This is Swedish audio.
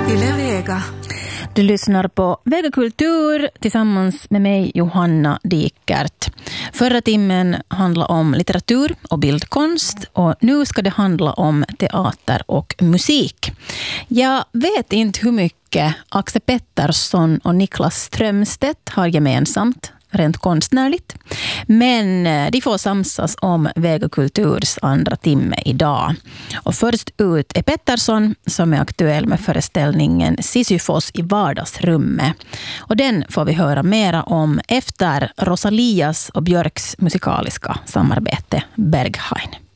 Yle Vega. Du lyssnar på Vega Kultur tillsammans med mig, Johanna Dikert. Förra timmen handlade om litteratur och bildkonst och nu ska det handla om teater och musik. Jag vet inte hur mycket Axel Pettersson och Niklas Strömstedt har gemensamt, rent konstnärligt. Men de får samsas om Vega Kulturs andra timme idag. Och först ut är Pettersson som är aktuell med föreställningen Sisyfos i vardagsrummet. Och den får vi höra mera om efter Rosalias och Björks musikaliska samarbete Berghain.